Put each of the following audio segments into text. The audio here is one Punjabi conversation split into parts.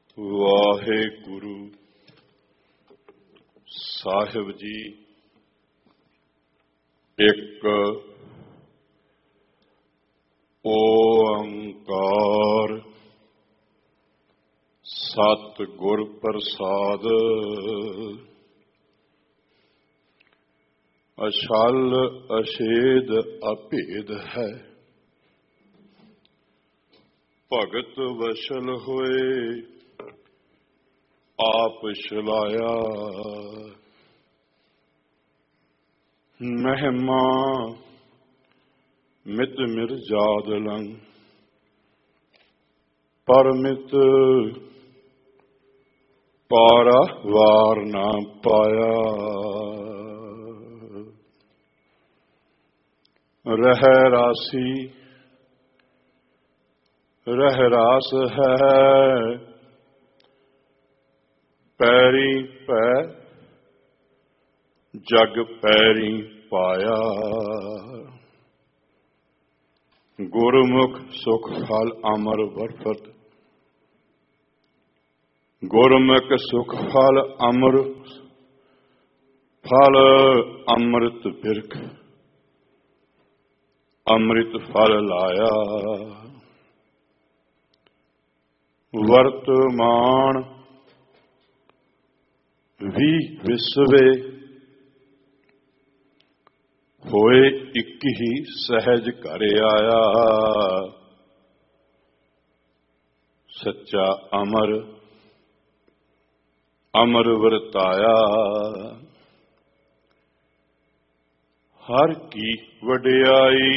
ਵਾਹਿਗੁਰੂ ਸਾਹਿਬ ਜੀ ਇੱਕ ਓੰਕਾਰ ਸਤਿਗੁਰ ਪ੍ਰਸਾਦ। ਅਛਲ ਅਛੇਦ ਅਭੇਦ ਹੈ, ਭਗਤ ਵਸ਼ਲ ਹੋਏ ਆਪ ਛਲਾਇਆ। ਮਹਿਮਾ ਮਿਤ ਮਿਰਜਾਦ ਲੰਗ, ਪਰਮਿਤ ਪਾਰਾ ਵਾਰ ਨਾ ਪਾਇਆ। ਰਹਿ ਰਾਸੀ ਰਹਿ ਰਾਸ ਹੈ, ਪੈਰੀ ਪੈ ਜਗ ਪੈਰੀ ਪਾਇਆ। ਗੁਰਮੁਖ ਸੁਖ ਫਲ ਅਮਰ ਵਰਫਤ, ਗੁਰਮੁਖ ਸੁਖ ਫਲ ਅਮਰ ਫਲ ਅੰਮ੍ਰਿਤ ਬਿਰਖ, ਅੰਮ੍ਰਿਤ ਫਲ ਲਾਇਆ। ਵਰਤਮਾਨ ਵੀ ਵਿਸਵੇ, ਹੋਏ ਇੱਕ ਹੀ ਸਹਿਜ ਘਰ ਆਇਆ। ਸੱਚਾ ਅਮਰ ਅਮਰ ਵਰਤਾਇਆ। ਹਰ ਕੀ ਵਡਿਆਈ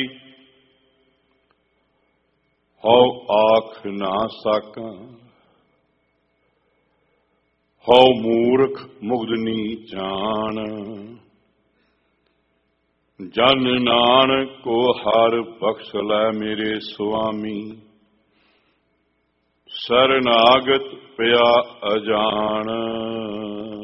ਹਉ ਆਖ ਨਾ ਸਾਕਾਂ, ਹਉ ਮੂਰਖ ਮੁਗਧਨੀ ਜਾਣ। ਜਨ ਨਾਨਕ ਕੋ ਹਰ ਬਖਸ਼ ਲੈ ਮੇਰੇ ਸੁਆਮੀ, ਸਰਨਾਗਤ ਪਿਆ ਅਜਾਣ।